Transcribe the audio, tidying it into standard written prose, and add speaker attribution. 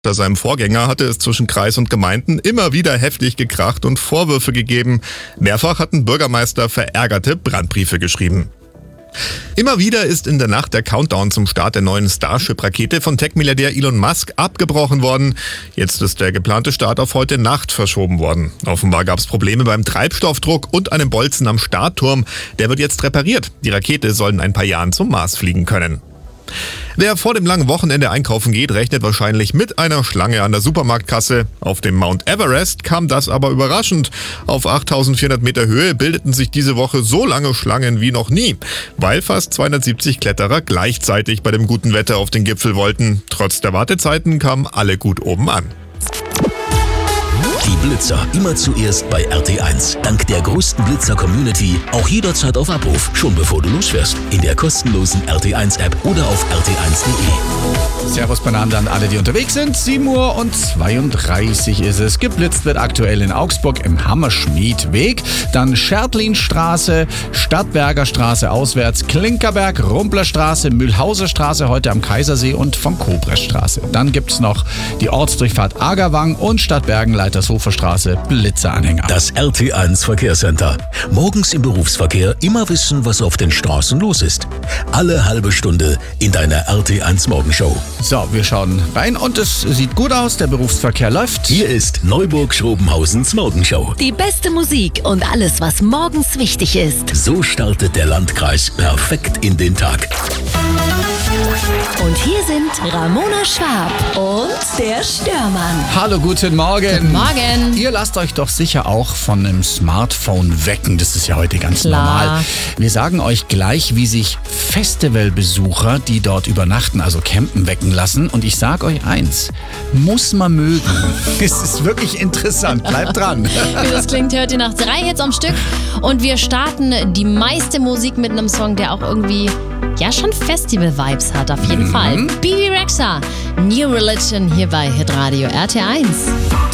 Speaker 1: Unter seinem Vorgänger hatte es zwischen Kreis und Gemeinden immer wieder heftig gekracht und Vorwürfe gegeben. Mehrfach hatten Bürgermeister verärgerte Brandbriefe geschrieben. Immer wieder ist in der Nacht der Countdown zum Start der neuen Starship-Rakete von Tech-Milliardär Elon Musk abgebrochen worden. Jetzt ist der geplante Start auf heute Nacht verschoben worden. Offenbar gab es Probleme beim Treibstoffdruck und einem Bolzen am Startturm. Der wird jetzt repariert. Die Rakete soll in ein paar Jahren zum Mars fliegen können. Wer vor dem langen Wochenende einkaufen geht, rechnet wahrscheinlich mit einer Schlange an der Supermarktkasse. Auf dem Mount Everest kam das aber überraschend. Auf 8400 Meter Höhe bildeten sich diese Woche so lange Schlangen wie noch nie, weil fast 270 Kletterer gleichzeitig bei dem guten Wetter auf den Gipfel wollten. Trotz der Wartezeiten kamen alle gut oben an.
Speaker 2: Die Blitzer immer zuerst bei RT1. Dank der größten Blitzer-Community auch jederzeit auf Abruf, schon bevor du losfährst. In der kostenlosen RT1-App oder auf rt1.de.
Speaker 3: Servus beieinander an alle, die unterwegs sind. 7:32 Uhr ist es. Geblitzt wird aktuell in Augsburg im Hammerschmiedweg. Dann Schertlinstraße, Stadtberger Straße auswärts, Klinkerberg, Rumplerstraße, Mühlhauser Straße heute am Kaisersee und von Kobrestraße. Dann gibt's noch die Ortsdurchfahrt Agerwang und Stadtbergen Leitershofer Straße, Blitzeranhänger.
Speaker 2: Das RT1 Verkehrscenter. Morgens im Berufsverkehr immer wissen, was auf den Straßen los ist. Alle halbe Stunde in deiner RT1 Morgenshow.
Speaker 3: So, wir schauen rein und es sieht gut aus. Der Berufsverkehr läuft.
Speaker 2: Hier ist Neuburg-Schrobenhausens Morgenshow.
Speaker 4: Die beste Musik und alles, was morgens wichtig ist.
Speaker 2: So startet der Landkreis perfekt in den Tag.
Speaker 4: Und hier sind Ramona Schwab und der Störmann.
Speaker 3: Hallo, guten Morgen.
Speaker 4: Guten Morgen.
Speaker 3: Ihr lasst euch doch sicher auch von einem Smartphone wecken. Das ist ja heute ganz normal. Wir sagen euch gleich, wie sich Festivalbesucher, die dort übernachten, also campen, wecken lassen. Und ich sag euch eins, muss man mögen. Es ist wirklich interessant. Bleibt dran.
Speaker 5: Wie das klingt, hört ihr nach 3 Hits am Stück. Und wir starten die meiste Musik mit einem Song, der auch irgendwie schon Festival-Vibes hat, auf jeden Fall. Bebe Rexha, New Religion hier bei Hitradio RT1.